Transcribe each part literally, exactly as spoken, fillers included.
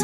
se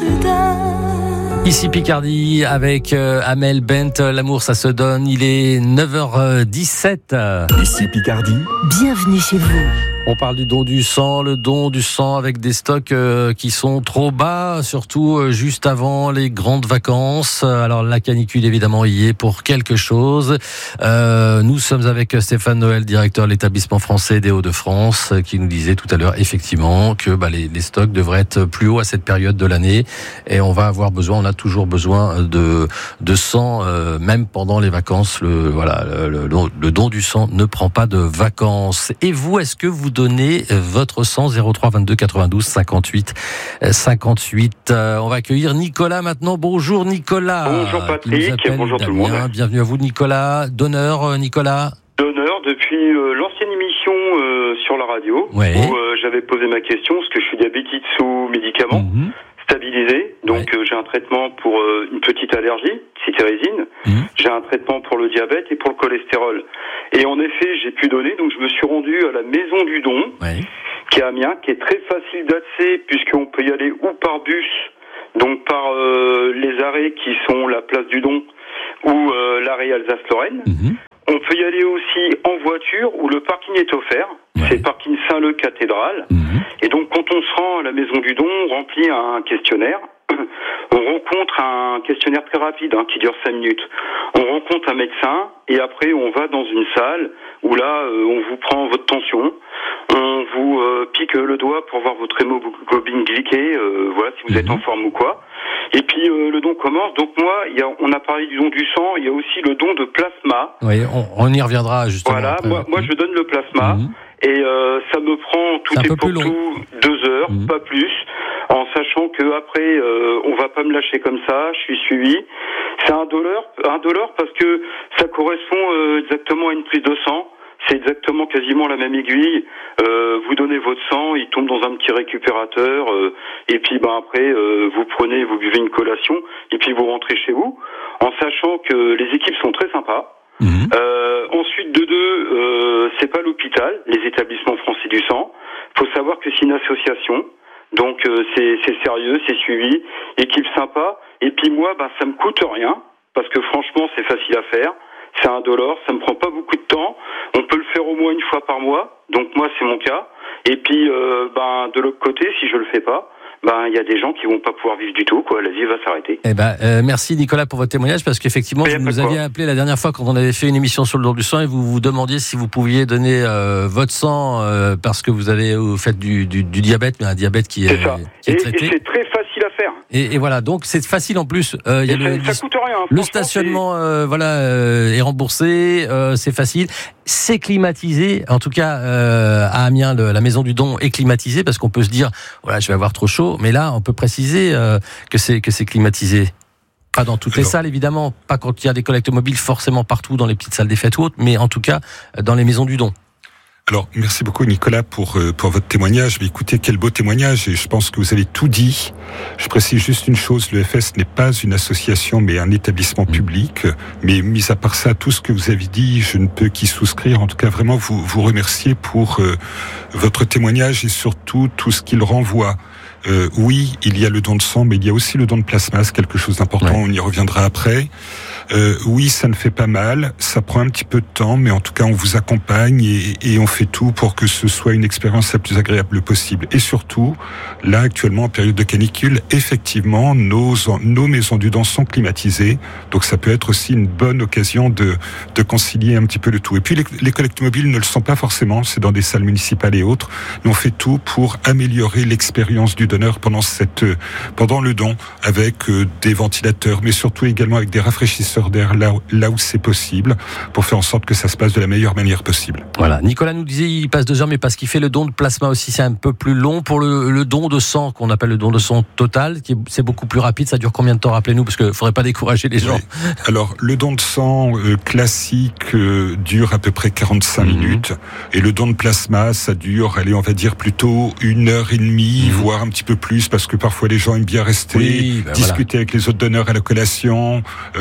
donne. Ici Picardie avec euh, Amel Bent, l'amour ça se donne, il est neuf heures dix-sept. Ici Picardie. Bienvenue chez vous. On parle du don du sang, le don du sang avec des stocks euh, qui sont trop bas, surtout euh, juste avant les grandes vacances. Alors la canicule évidemment y est pour quelque chose. Euh, nous sommes avec Stéphane Noël, directeur de l'établissement français des Hauts-de-France, qui nous disait tout à l'heure effectivement que bah, les, les stocks devraient être plus hauts à cette période de l'année et on va avoir besoin, on a toujours besoin de, de sang, euh, même pendant les vacances. Le, voilà, le, le, le don du sang ne prend pas de vacances. Et vous, est-ce que vous donnez votre sang? Zéro trois vingt-deux quatre-vingt-douze cinquante-huit cinquante-huit. Euh, on va accueillir Nicolas maintenant. Bonjour Nicolas. Bonjour Patrick, bonjour tout le monde. Bienvenue à vous Nicolas. Donneur Nicolas. Donneur depuis euh, l'ancienne émission euh, sur la radio, ouais. où euh, j'avais posé ma question, parce que je suis diabétique sous médicaments, mmh. stabilisé, donc ouais. euh, j'ai un traitement pour euh, une petite allergie, citérésine, mmh. j'ai un traitement pour le diabète et pour le cholestérol. Et en effet, j'ai pu donner, donc je me suis rendu à la Maison du Don, ouais. qui est à Amiens, qui est très facile d'accès, puisqu'on peut y aller ou par bus, donc par euh, les arrêts qui sont la place du Don, ou euh, l'arrêt Alsace-Lorraine. Mmh. On peut y aller aussi en voiture où le parking est offert. Ouais. C'est le parking Saint-Leu Cathédrale. Mmh. Et donc, quand on se rend à la Maison du Don, on remplit un questionnaire. On rencontre un questionnaire très rapide hein, qui dure cinq minutes. On rencontre un médecin et après, on va dans une salle où là, euh, on vous prend votre tension. On vous euh, pique le doigt pour voir votre hémoglobine glyquée, euh, voilà, si vous mmh. êtes en forme ou quoi. Et puis euh, le don commence. Donc moi, il y a, on a parlé du don du sang, il y a aussi le don de plasma. Oui, on, on y reviendra justement. Voilà, après. moi, moi je donne le plasma mmh. et euh, ça me prend tout et pour tout deux heures, mmh. pas plus, en sachant que après euh, on va pas me lâcher comme ça. Je suis suivi. C'est un dollar, un dollar parce que ça correspond euh, exactement à une prise de sang. C'est exactement quasiment la même aiguille. Euh, vous donnez votre sang, il tombe dans un petit récupérateur, euh, et puis ben après euh, vous prenez, vous buvez une collation, et puis vous rentrez chez vous, en sachant que les équipes sont très sympas. Mmh. Euh, ensuite de deux, euh, c'est pas l'hôpital, les établissements français du sang. Faut savoir que c'est une association, donc euh, c'est, c'est sérieux, c'est suivi, équipe sympa. Et puis moi, ben ça me coûte rien, parce que franchement c'est facile à faire. C'est un dollar, ça me prend pas beaucoup de temps. On peut le faire au moins une fois par mois. Donc moi, c'est mon cas. Et puis, euh, ben, de l'autre côté, si je le fais pas, ben, il y a des gens qui vont pas pouvoir vivre du tout, quoi. La vie va s'arrêter. Eh ben, euh, merci Nicolas pour votre témoignage, parce qu'effectivement, vous nous aviez appelé la dernière fois quand on avait fait une émission sur le don du sang et vous vous demandiez si vous pouviez donner euh, votre sang euh, parce que vous avez vous faites du, du, du diabète, mais un diabète qui est, c'est ça. qui est et, traité. Et c'est très facile à faire. Et, et voilà, donc c'est facile en plus. Euh, y a ça, le, ça coûte rien. Le stationnement, euh, voilà, euh, est remboursé, euh, c'est facile, c'est climatisé. En tout cas, euh, à Amiens, le, la Maison du Don est climatisée parce qu'on peut se dire, voilà, je vais avoir trop chaud, mais là, on peut préciser euh, que c'est que c'est climatisé. Pas dans toutes Alors, les salles, évidemment, pas quand il y a des collectes mobiles, forcément partout dans les petites salles des fêtes ou autres, mais en tout cas dans les Maisons du Don. Alors, merci beaucoup Nicolas pour pour votre témoignage. Mais écoutez, quel beau témoignage, et je pense que vous avez tout dit. Je précise juste une chose, le F S n'est pas une association, mais un établissement public. Mais mis à part ça, tout ce que vous avez dit, je ne peux qu'y souscrire. En tout cas, vraiment vous vous remercier pour euh, votre témoignage et surtout tout ce qu'il renvoie. Euh, oui, il y a le don de sang, mais il y a aussi le don de plasma, c'est quelque chose d'important, ouais. On y reviendra après. Euh, oui, ça ne fait pas mal, ça prend un petit peu de temps, mais en tout cas, on vous accompagne et, et on fait tout pour que ce soit une expérience la plus agréable possible. Et surtout, là, actuellement, en période de canicule, effectivement, nos, nos maisons du don sont climatisées, donc ça peut être aussi une bonne occasion de, de concilier un petit peu le tout. Et puis, les, les collectes mobiles ne le sont pas forcément, c'est dans des salles municipales et autres, mais on fait tout pour améliorer l'expérience du donneur pendant cette, pendant le don, avec euh, des ventilateurs, mais surtout également avec des rafraîchisseurs d'air là, là où c'est possible, pour faire en sorte que ça se passe de la meilleure manière possible. Voilà. Nicolas nous disait il passe deux heures, mais parce qu'il fait le don de plasma aussi, c'est un peu plus long. Pour le, le don de sang, qu'on appelle le don de sang total, qui est, c'est beaucoup plus rapide. Ça dure combien de temps, rappelez-nous, parce qu'il ne faudrait pas décourager les gens. Oui. Alors, le don de sang euh, classique euh, dure à peu près quarante-cinq mmh. minutes, et le don de plasma, ça dure, allez, on va dire plutôt une heure et demie, mmh. voire un petit peu plus, parce que parfois les gens aiment bien rester, oui, ben discuter voilà. avec les autres donneurs à la collation, euh, prendre un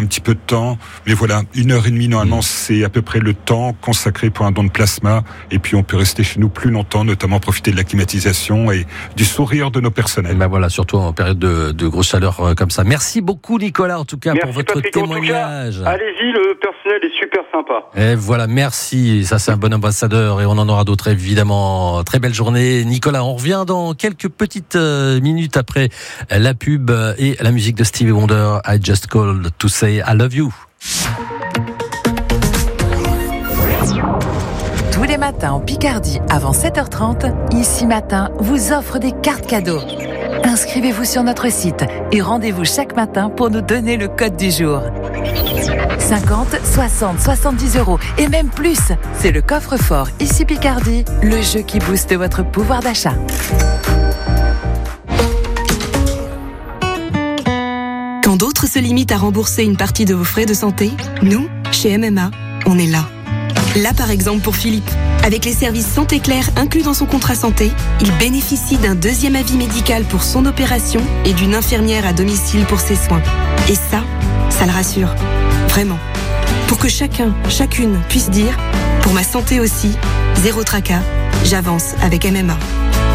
petit peu de temps. Mais voilà, une heure et demie, normalement, mmh. c'est à peu près le temps consacré pour un don de plasma. Et puis, on peut rester chez nous plus longtemps, notamment profiter de la climatisation et du sourire de nos personnels. Et ben voilà, surtout en période de, de grosse chaleur euh, comme ça. Merci beaucoup, Nicolas, en tout cas, merci pour votre Patrick, témoignage. En tout cas, allez-y, le personnel est super sympa. Et voilà, merci. Ça, c'est un bon ambassadeur et on en aura d'autres, évidemment. Très belle journée. Nicolas, on revient dans quelques petites euh, minutes après la pub et la musique de Stevie Wonder. I just called to say I love you. Tous les matins en Picardie, avant sept heures trente, Ici Matin vous offre des cartes cadeaux. Inscrivez-vous sur notre site et rendez-vous chaque matin pour nous donner le code du jour. cinquante, soixante, soixante-dix euros et même plus. C'est le coffre-fort Ici Picardie, le jeu qui booste votre pouvoir d'achat. Quand d'autres se limitent à rembourser une partie de vos frais de santé, nous, chez M M A, on est là. Là, par exemple, pour Philippe. Avec les services Santé Claire inclus dans son contrat santé, il bénéficie d'un deuxième avis médical pour son opération et d'une infirmière à domicile pour ses soins. Et ça, ça le rassure. Vraiment. Pour que chacun, chacune puisse dire « Pour ma santé aussi, zéro tracas, j'avance avec M M A ».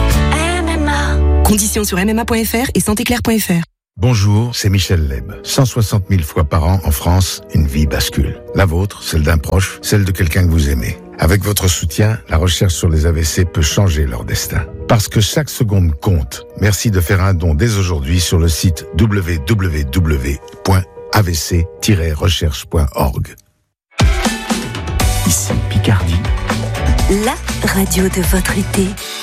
M M A. Conditions sur m m a point f r et santé claire point f r. Bonjour, c'est Michel Leb. cent soixante mille fois par an en France, une vie bascule. La vôtre, celle d'un proche, celle de quelqu'un que vous aimez. Avec votre soutien, la recherche sur les A V C peut changer leur destin. Parce que chaque seconde compte. Merci de faire un don dès aujourd'hui sur le site w w w point a v c tiret recherche point org. Ici Picardie. La radio de votre été.